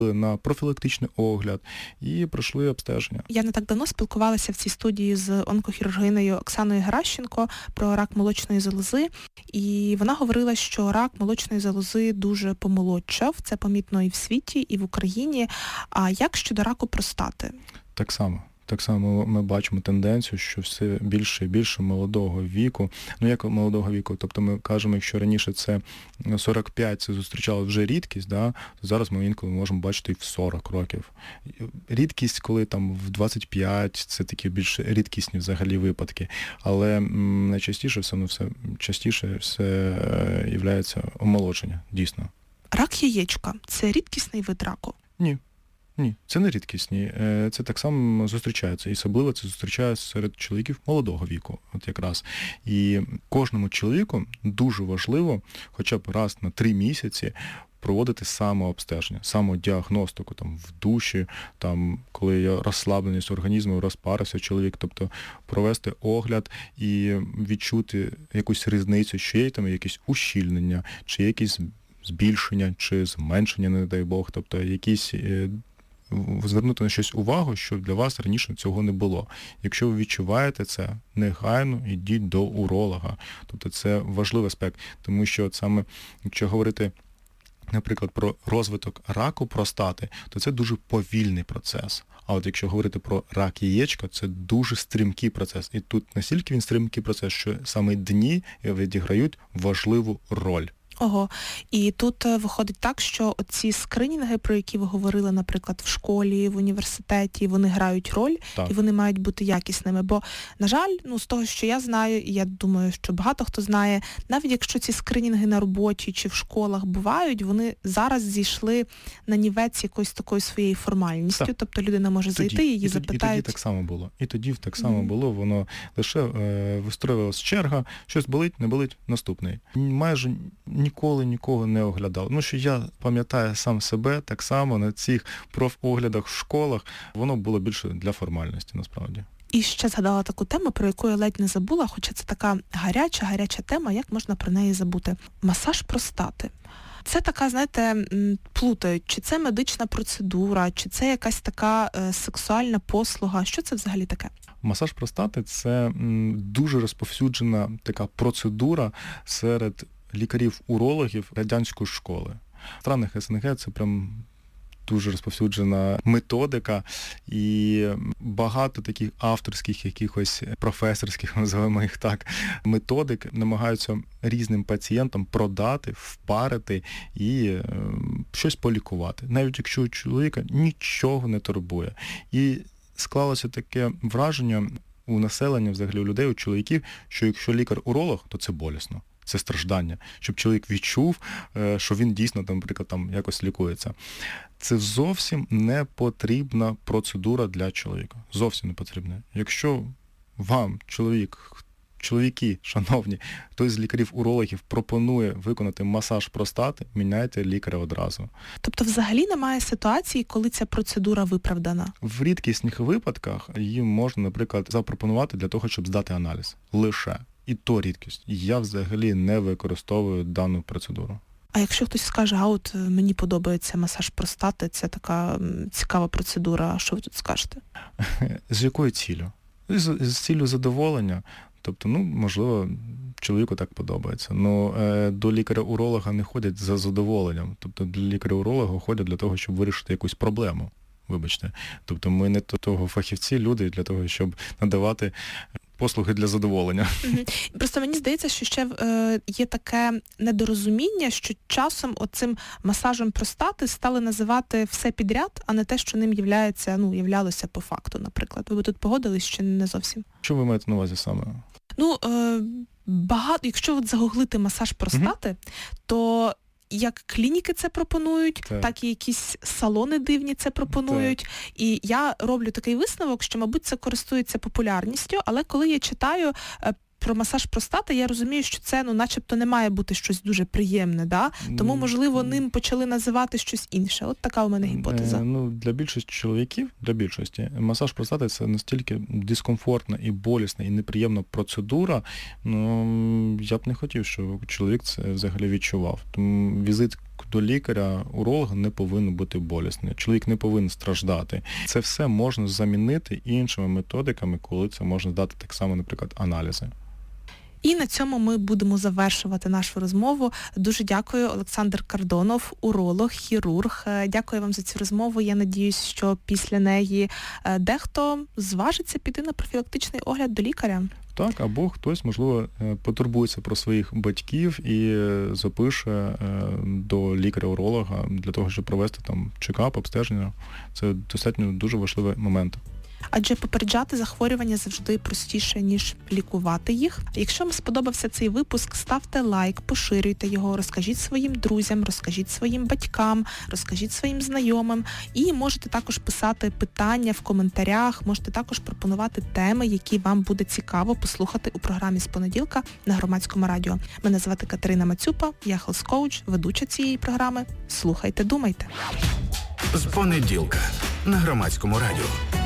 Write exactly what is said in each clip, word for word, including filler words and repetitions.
на профілактичний огляд і пройшли обстеження. Я не так давно спілкувалася в цій студії з онкохірургинею Оксаною Геращенко про рак молочної залози, і вона говорила, що рак молочної залози дуже помолодшав, це помітно і в світі, і в Україні. А як щодо раку простати? Так само. Так само ми бачимо тенденцію, що все більше і більше молодого віку. Ну, як молодого віку? Тобто ми кажемо, якщо раніше це сорок п'ять, це зустрічало вже рідкість, да, то зараз ми інколи можемо бачити і в сорок років. Рідкість, коли там в двадцять п'ять, це такі більш рідкісні взагалі випадки. Але найчастіше все, ну, все частіше все є омолодження, дійсно. Рак яєчка – це рідкісний вид раку? Ні. Ні, це не рідкісні. Це так само зустрічається. І особливо це зустрічається серед чоловіків молодого віку. От якраз. І кожному чоловіку дуже важливо хоча б раз на три місяці проводити самообстеження, самодіагностику там, в душі, там, коли є розслабленість організму, розпарився чоловік, тобто провести огляд і відчути якусь різницю, чи є там якісь ущільнення, чи є якісь збільшення, чи зменшення, не дай Бог, тобто якісь звернути на щось увагу, що для вас раніше цього не було. Якщо ви відчуваєте це, негайно йдіть до уролога. Тобто це важливий аспект, тому що от саме, якщо говорити, наприклад, про розвиток раку простати, то це дуже повільний процес. А от якщо говорити про рак яєчка, це дуже стрімкий процес. І тут настільки він стрімкий процес, що саме дні відіграють важливу роль. Ого. І тут виходить так, що ці скринінги, про які ви говорили, наприклад, в школі, в університеті, вони грають роль, так, і вони мають бути якісними. Бо, на жаль, ну, з того, що я знаю, і я думаю, що багато хто знає, навіть якщо ці скринінги на роботі чи в школах бувають, вони зараз зійшли на нівець якоюсь такою своєю формальністю. Так. Тобто людина може і зайти, тоді, її і запитають. І тоді так само було. І тоді так само mm. було, воно лише е, вистроювалася черга, щось болить, не болить, наступний. Майже ніколи нікого не оглядав. Ну, що я пам'ятаю сам себе, так само на цих профоглядах в школах, воно було більше для формальності, насправді. І ще згадала таку тему, про яку я ледь не забула, хоча це така гаряча, гаряча тема, як можна про неї забути. Масаж простати. Це така, знаєте, плутають, чи це медична процедура, чи це якась така е, сексуальна послуга. Що це взагалі таке? Масаж простати – це м, дуже розповсюджена така процедура серед лікарів-урологів радянської школи. В странах СНГ це прям дуже розповсюджена методика, і багато таких авторських, якихось професорських, називаємо їх так, методик намагаються різним пацієнтам продати, впарити і е, щось полікувати. Навіть якщо у чоловіка нічого не турбує. І склалося таке враження у населення, взагалі у людей, у чоловіків, що якщо лікар-уролог, то це болісно. Це страждання, щоб чоловік відчув, що він дійсно, там, наприклад, там якось лікується. Це зовсім не потрібна процедура для чоловіка. Зовсім не потрібна. Якщо вам, чоловік, чоловіки, шановні, хтось з лікарів-урологів пропонує виконати масаж простати, міняйте лікаря одразу. Тобто взагалі немає ситуації, коли ця процедура виправдана? В рідкісних випадках її можна, наприклад, запропонувати для того, щоб здати аналіз. Лише. І то рідкість. Я взагалі не використовую дану процедуру. А якщо хтось скаже, а от мені подобається масаж простати, це така цікава процедура, що ви тут скажете? З якою ціллю? З, з ціллю задоволення. Тобто, ну, можливо, чоловіку так подобається. Но е, до лікаря-уролога не ходять за задоволенням. Тобто до лікаря-уролога ходять для того, щоб вирішити якусь проблему. Вибачте. Тобто ми не того фахівці, люди для того, щоб надавати послуги для задоволення. Угу. Просто мені здається, що ще е, є таке недорозуміння, що часом оцим масажем простати стали називати все підряд, а не те, що ним являється, ну, являлося по факту, наприклад. Ви б тут погодились, чи не зовсім? Що ви маєте на увазі саме? Ну, е, багато, якщо от загуглити масаж простати, угу. то як клініки це пропонують, так. так і якісь салони дивні це пропонують. Так. І я роблю такий висновок, що, мабуть, це користується популярністю, але коли я читаю про масаж простати, я розумію, що це, ну, начебто не має бути щось дуже приємне, да? Тому, можливо, ним почали називати щось інше. От така у мене гіпотеза. Е, ну, для більшості чоловіків, для більшості, масаж простати – це настільки дискомфортна і болісна, і неприємна процедура, ну, я б не хотів, щоб чоловік це взагалі відчував. Тому візит Допуск до лікаря-уролога не повинен бути болісним. Чоловік не повинен страждати. Це все можна замінити іншими методиками, коли це можна здати так само, наприклад, аналізи. І на цьому ми будемо завершувати нашу розмову. Дуже дякую, Олександр Кардонов, уролог, хірург. Дякую вам за цю розмову. Я надіюсь, що після неї дехто зважиться піти на профілактичний огляд до лікаря. Так, або хтось, можливо, потурбується про своїх батьків і запише до лікаря-уролога для того, щоб провести там чекап, обстеження. Це достатньо дуже важливий момент. Адже попереджати захворювання завжди простіше, ніж лікувати їх. Якщо вам сподобався цей випуск, ставте лайк, поширюйте його, розкажіть своїм друзям, розкажіть своїм батькам, розкажіть своїм знайомим. І можете також писати питання в коментарях, можете також пропонувати теми, які вам буде цікаво послухати у програмі з понеділка на Громадському радіо. Мене звати Катерина Мацюпа, я хелс-коуч, ведуча цієї програми. Слухайте, думайте. З понеділка на Громадському радіо.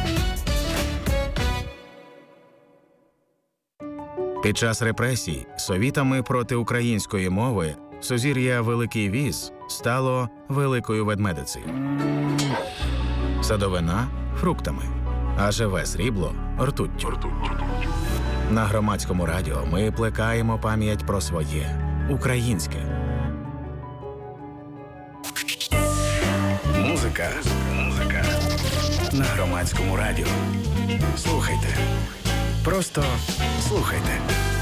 Під час репресій совітами проти української мови сузір'я Великий Віз стало Великою Ведмедицею. Садовина – фруктами, а живе срібло – ртуттю. На Громадському радіо ми плекаємо пам'ять про своє – українське. Музика. Музика. На Громадському радіо. Слухайте. Просто слухайте.